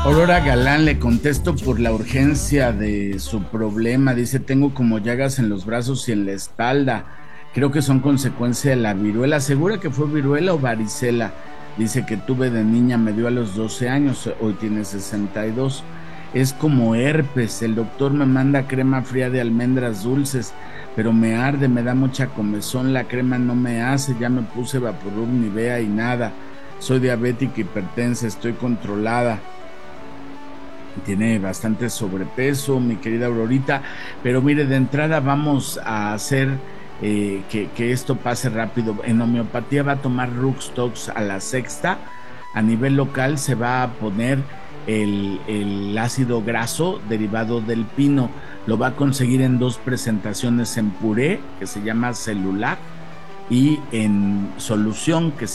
Aurora Galán, le contesto por la urgencia de su problema. Dice, tengo como llagas en los brazos y en la espalda. Creo que son consecuencia de la viruela. ¿Segura que fue viruela o varicela? Dice que tuve de niña, me dio a los 12 años, hoy tiene 62. Es como herpes. El doctor me manda crema fría de almendras dulces, pero me arde, me da mucha comezón. La crema no me hace, ya me puse Vaporub, Nivea y nada. Soy diabética, hipertensa, estoy controlada. Tiene bastante sobrepeso, mi querida Aurorita, pero mire, de entrada vamos a hacer que esto pase rápido. En homeopatía va a tomar Ruxtox a la sexta. A nivel local se va a poner el ácido graso derivado del pino. Lo va a conseguir en dos presentaciones: en puré, que se llama Celulac, y en solución, que